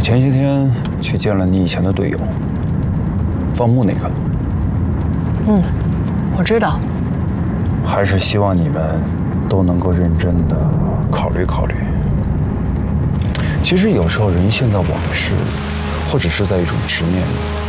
前些天去见了你以前的队友，放牧那个。 嗯，我知道。 还是希望你们都能够认真的考虑考虑。其实有时候人陷在往事，或者是在一种执念里。